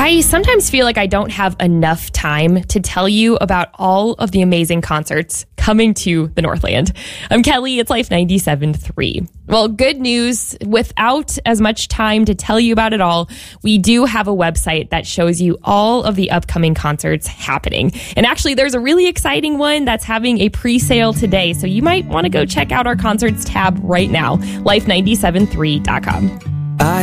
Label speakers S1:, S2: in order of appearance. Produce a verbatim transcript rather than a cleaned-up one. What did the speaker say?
S1: I sometimes feel like I don't have enough time to tell you about all of the amazing concerts coming to the Northland. I'm Kelly. It's Life ninety-seven point three. Well, good news. Without as much time to tell you about it all, we do have a website that shows you all of the upcoming concerts happening. And actually, there's a really exciting one that's having a pre-sale today. So you might want to go check out our concerts tab right now, life ninety-seven point three dot com.